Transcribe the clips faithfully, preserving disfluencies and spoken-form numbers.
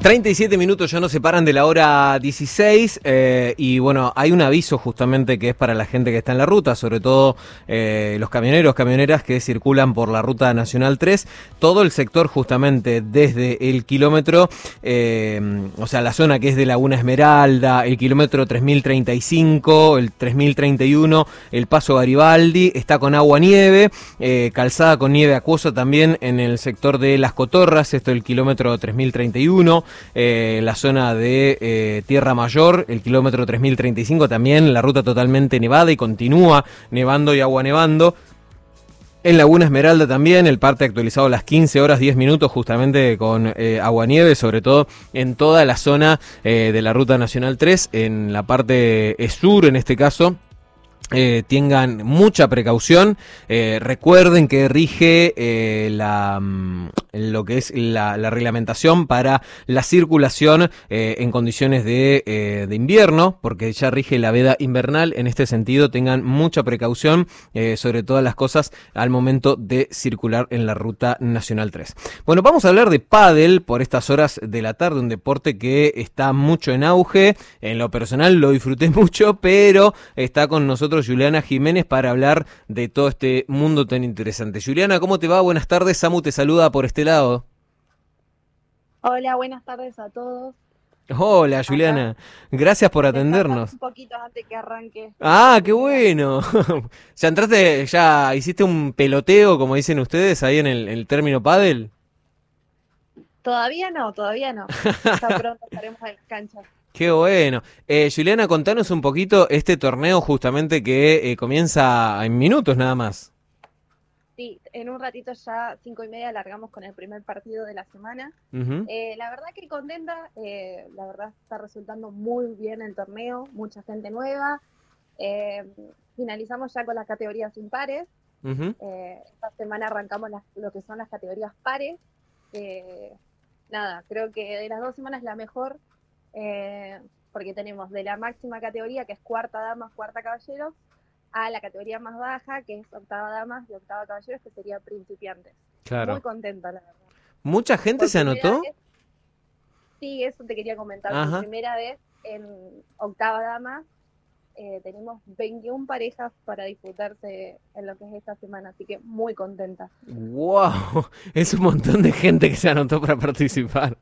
treinta y siete minutos ya nos separan de la hora dieciséis eh, y bueno, hay un aviso justamente que es para la gente que está en la ruta, sobre todo eh, los camioneros, camioneras que circulan por la ruta nacional tres, todo el sector justamente desde el kilómetro, eh, o sea, la zona que es de Laguna Esmeralda, el kilómetro tres mil treinta y cinco, el tres mil treinta y uno, el Paso Garibaldi, está con agua nieve, eh, calzada con nieve acuosa también en el sector de Las Cotorras, esto el kilómetro tres mil treinta y uno, eh, la zona de eh, Tierra Mayor, el kilómetro tres mil treinta y cinco también, la ruta totalmente nevada y continúa nevando y agua nevando. En Laguna Esmeralda también, el parte actualizado a las quince horas diez minutos justamente con eh, aguanieve, sobre todo en toda la zona eh, de la Ruta Nacional tres, en la parte eh, sur en este caso. Eh, tengan mucha precaución, eh, recuerden que rige eh, la, lo que es la, la reglamentación para la circulación eh, en condiciones de, eh, de invierno, porque ya rige la veda invernal. En este sentido tengan mucha precaución eh, sobre todas las cosas al momento de circular en la Ruta Nacional tres. Bueno, vamos a hablar de pádel por estas horas de la tarde, un deporte que está mucho en auge. En lo personal lo disfruté mucho, pero está con nosotros Juliana Jiménez para hablar de todo este mundo tan interesante. Juliana, ¿cómo te va? Buenas tardes, Samu te saluda por este lado. Hola, buenas tardes a todos. Hola, Juliana, Acá, gracias por descansando atendernos. un poquito antes que arranque la Ah, qué primera. bueno. ¿Ya entraste, ya hiciste un peloteo, como dicen ustedes, ahí en el, el término pádel? Todavía no, todavía no. Ya pronto estaremos en las canchas. Qué bueno. Eh, Juliana, contanos un poquito este torneo justamente que eh, comienza en minutos nada más. Sí, en un ratito ya, cinco y media, largamos con el primer partido de la semana. Uh-huh. Eh, la verdad que contenta, eh, la verdad está resultando muy bien el torneo, mucha gente nueva. Eh, finalizamos ya con las categorías impares. Uh-huh. Eh, esta semana arrancamos las, lo que son las categorías pares. Eh, nada, creo que de las dos semanas la mejor. Eh, porque tenemos de la máxima categoría, que es cuarta damas, cuarta caballeros, a la categoría más baja, que es octava damas y octava caballeros, que sería principiantes. Muy Claro. contenta, la verdad. ¿Mucha gente Por se primera anotó? vez, sí, eso te quería comentar, por Ajá. primera vez en octava damas eh, tenemos veintiuna parejas para disputarse en lo que es esta semana, así que muy contenta. ¡Wow! Es un montón de gente que se anotó para participar.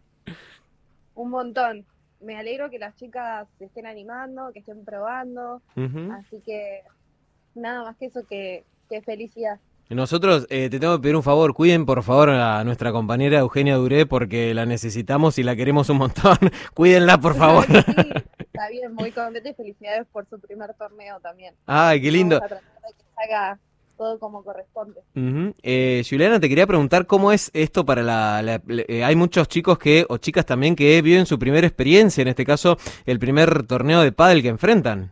Un montón. Me alegro que las chicas se estén animando, que estén probando, Uh-huh. así que nada más que eso, que, que felicidad. Nosotros eh, te tengo que pedir un favor, cuiden por favor a nuestra compañera Eugenia Duré porque la necesitamos y la queremos un montón. Cuídenla por favor. Sí, está bien, muy contenta y felicidades por su primer torneo también. Ay, qué Vamos lindo. a tratar de que salga todo como corresponde. Uh-huh. Eh, Juliana, te quería preguntar cómo es esto para la... la- la- eh, hay muchos chicos que, o chicas también, que viven su primera experiencia, en este caso, el primer torneo de pádel que enfrentan.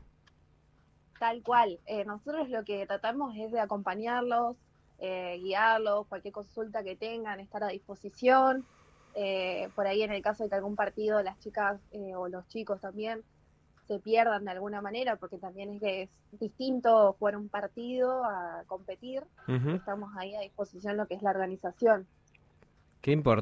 Tal cual. Eh, nosotros lo que tratamos es de acompañarlos, eh, guiarlos, cualquier consulta que tengan, estar a disposición. Eh, por ahí en el caso de que algún partido las chicas eh, o los chicos también se pierdan de alguna manera, porque también es que es distinto jugar un partido a competir. Uh-huh. Estamos ahí a disposición lo que es la organización. Qué importante.